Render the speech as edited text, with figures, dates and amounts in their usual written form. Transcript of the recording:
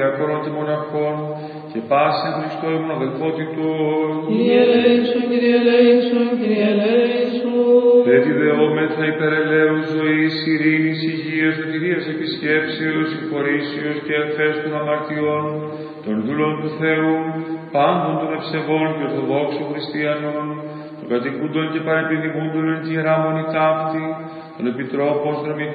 διακόνων και μοναχών και πάση Χριστόβων αδελφότητων. Κύριε ελέησον, Κύριε ελέησον, Κύριε ελέησον. Έτσι δεόμεθα υπερελαίους ζωής, ειρήνης, υγείας, σωτηρίας, επισκέψεως, συγχωρήσεως και ελθές των αμαρτιών, των δούλων του Θεού, πάντων των ευσεβών και ορθοδόξων χριστιανών, των κατοικούντων και παρεπιδημούντων εν τη Ιερά Μονή ταύτη, των επιτρόπων,